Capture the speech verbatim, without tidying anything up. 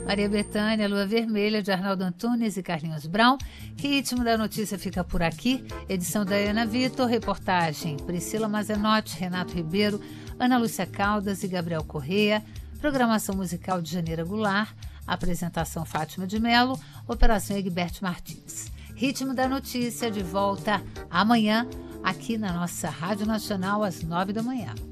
Maria Bethânia, Lua Vermelha, de Arnaldo Antunes e Carlinhos Brown. Ritmo da Notícia fica por aqui. Edição da Ana Vitor, reportagem Priscila Mazenotti, Renato Ribeiro, Ana Lúcia Caldas e Gabriel Corrêa. Programação musical de Janeira Goulart. Apresentação Fátima de Mello. Operação Egberto Martins. Ritmo da Notícia de volta amanhã aqui na nossa Rádio Nacional às nove da manhã.